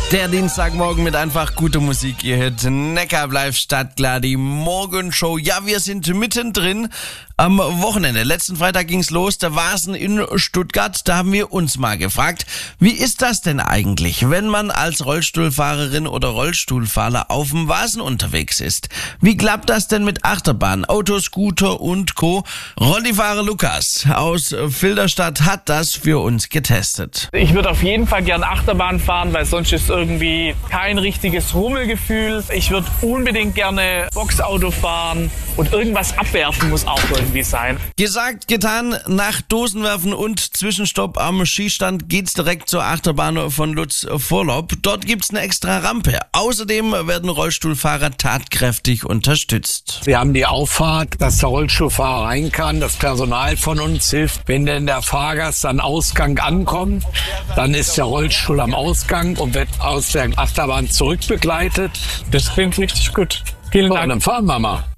Der Dienstagmorgen mit einfach guter Musik. Ihr hört Neckar bleibt startklar, die Morgenshow. Ja, wir sind mittendrin am Wochenende. Letzten Freitag ging's los, der Wasen in Stuttgart. Da haben wir uns mal gefragt, wie ist das denn eigentlich, wenn man als Rollstuhlfahrerin oder Rollstuhlfahrer auf dem Wasen unterwegs ist? Wie klappt das denn mit Achterbahn, Auto, Scooter und Co.? Rollifahrer Lukas aus Filderstadt hat das für uns getestet. Ich würde auf jeden Fall gern Achterbahn fahren, weil sonst ist irgendwie kein richtiges Rummelgefühl. Ich würde unbedingt gerne Boxauto fahren und irgendwas abwerfen muss auch irgendwie sein. Gesagt, getan, nach Dosenwerfen und Zwischenstopp am Schießstand geht's direkt zur Achterbahn von Lutz Vorlob. Dort gibt's eine extra Rampe. Außerdem werden Rollstuhlfahrer tatkräftig unterstützt. Wir haben die Auffahrt, dass der Rollstuhlfahrer rein kann. Das Personal von uns hilft. Wenn denn der Fahrgast am Ausgang ankommt, dann ist der Rollstuhl am Ausgang und wird aus der Achterbahn zurückbegleitet. Das klingt richtig gut. Vielen Dank. Dann fahren wir mal.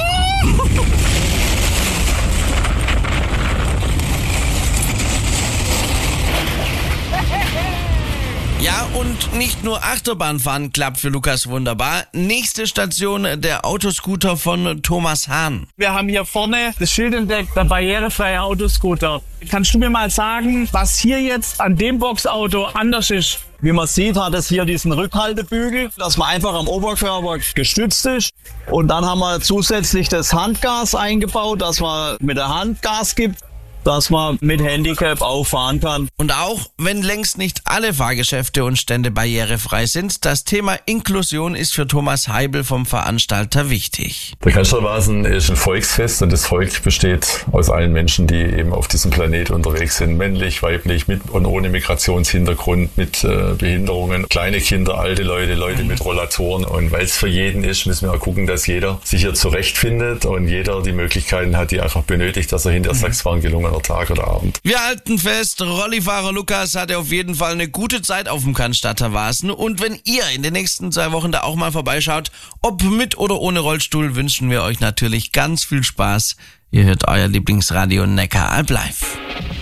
Ja, und nicht nur Achterbahnfahren klappt für Lukas wunderbar. Nächste Station, der Autoscooter von Thomas Hahn. Wir haben hier vorne das Schild entdeckt, der barrierefreie Autoscooter. Kannst du mir mal sagen, was hier jetzt an dem Boxauto anders ist? Wie man sieht, hat es hier diesen Rückhaltebügel, dass man einfach am Oberkörper gestützt ist. Und dann haben wir zusätzlich das Handgas eingebaut, dass man mit der Hand Gas gibt, dass man mit Handicap auch fahren kann. Und auch wenn längst nicht alle Fahrgeschäfte und Stände barrierefrei sind, das Thema Inklusion ist für Thomas Heibel vom Veranstalter wichtig. Der Cannstatter-Wasen ist ein Volksfest und das Volk besteht aus allen Menschen, die eben auf diesem Planet unterwegs sind. Männlich, weiblich, mit und ohne Migrationshintergrund, mit Behinderungen, kleine Kinder, alte Leute, Leute mit Rollatoren. Und weil es für jeden ist, müssen wir auch gucken, dass jeder sich hier zurechtfindet und jeder die Möglichkeiten hat, die einfach benötigt, dass er hinter Sachsfahren gelungen Tag oder Abend. Wir halten fest, Rollifahrer Lukas hatte auf jeden Fall eine gute Zeit auf dem Cannstatter Wasen. Und wenn ihr in den nächsten 2 Wochen da auch mal vorbeischaut, ob mit oder ohne Rollstuhl, wünschen wir euch natürlich ganz viel Spaß. Ihr hört euer Lieblingsradio Neckar live.